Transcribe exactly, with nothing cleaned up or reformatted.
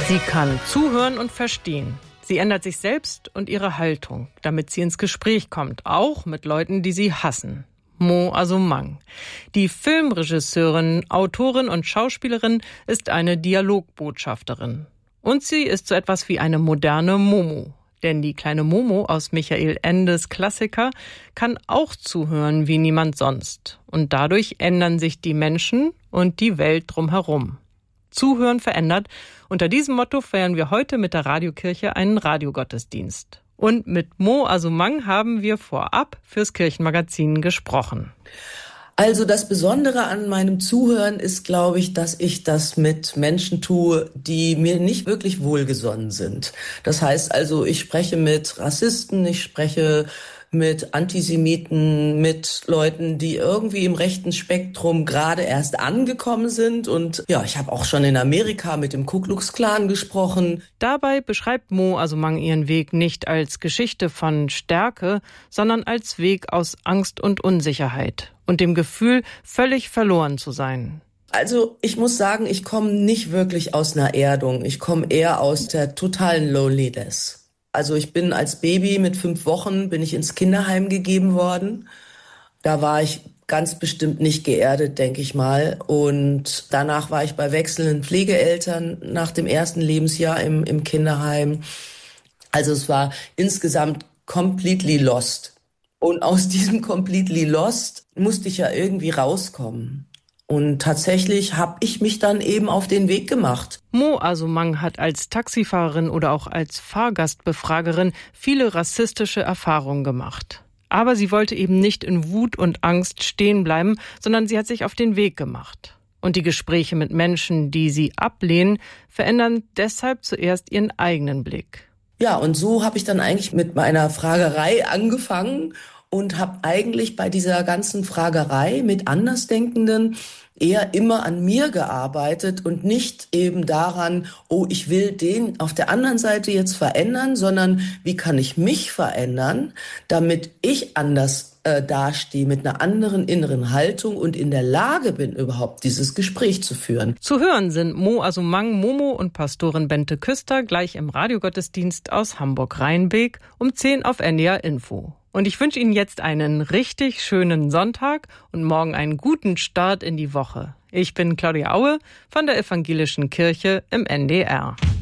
Sie kann zuhören und verstehen. Sie ändert sich selbst und ihre Haltung, damit sie ins Gespräch kommt, auch mit Leuten, die sie hassen. Mo Asumang. Die Filmregisseurin, Autorin und Schauspielerin ist eine Dialogbotschafterin. Und sie ist so etwas wie eine moderne Momo. Denn die kleine Momo aus Michael Endes Klassiker kann auch zuhören wie niemand sonst. Und dadurch ändern sich die Menschen und die Welt drumherum. Zuhören verändert. Unter diesem Motto feiern wir heute mit der Radiokirche einen Radiogottesdienst. Und mit Mo Asumang haben wir vorab fürs Kirchenmagazin gesprochen. Also das Besondere an meinem Zuhören ist, glaube ich, dass ich das mit Menschen tue, die mir nicht wirklich wohlgesonnen sind. Das heißt also, ich spreche mit Rassisten, ich spreche mit Antisemiten, mit Leuten, die irgendwie im rechten Spektrum gerade erst angekommen sind. Und ja, ich habe auch schon in Amerika mit dem Ku Klux Klan gesprochen. Dabei beschreibt Mo Asumang ihren Weg nicht als Geschichte von Stärke, sondern als Weg aus Angst und Unsicherheit und dem Gefühl, völlig verloren zu sein. Also ich muss sagen, ich komme nicht wirklich aus einer Erdung. Ich komme eher aus der totalen Loneliness. Also ich bin als Baby mit fünf Wochen bin ich ins Kinderheim gegeben worden. Da war ich ganz bestimmt nicht geerdet, denke ich mal. Und danach war ich bei wechselnden Pflegeeltern nach dem ersten Lebensjahr im, im Kinderheim. Also es war insgesamt completely lost. Und aus diesem completely lost musste ich ja irgendwie rauskommen. Und tatsächlich habe ich mich dann eben auf den Weg gemacht. Mo Asumang hat als Taxifahrerin oder auch als Fahrgastbefragerin viele rassistische Erfahrungen gemacht. Aber sie wollte eben nicht in Wut und Angst stehen bleiben, sondern sie hat sich auf den Weg gemacht. Und die Gespräche mit Menschen, die sie ablehnen, verändern deshalb zuerst ihren eigenen Blick. Ja, und so habe ich dann eigentlich mit meiner Fragerei angefangen und habe eigentlich bei dieser ganzen Fragerei mit Andersdenkenden eher immer an mir gearbeitet und nicht eben daran, oh, ich will den auf der anderen Seite jetzt verändern, sondern wie kann ich mich verändern, damit ich anders äh, dastehe, mit einer anderen inneren Haltung und in der Lage bin, überhaupt dieses Gespräch zu führen. Zu hören sind Mo Asumang, Momo und Pastorin Bente Küster gleich im Radiogottesdienst aus Hamburg-Rheinbeek um zehn auf N D R Info. Und ich wünsche Ihnen jetzt einen richtig schönen Sonntag und morgen einen guten Start in die Woche. Ich bin Claudia Aue von der Evangelischen Kirche im N D R.